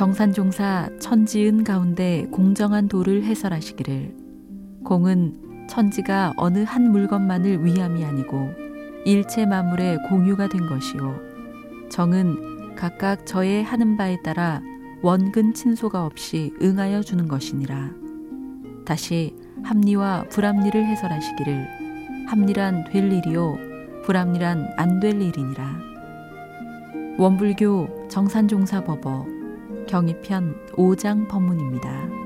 정산종사 천지은 가운데 공정한 도를 해설하시기를 공은 천지가 어느 한 물건만을 위함이 아니고 일체 만물의 공유가 된 것이요 정은 각각 저의 하는 바에 따라 원근 친소가 없이 응하여 주는 것이니라. 다시 합리와 불합리를 해설하시기를 합리란 될 일이요 불합리란 안 될 일이니라. 원불교 정산종사법어 경이편 5장 법문입니다.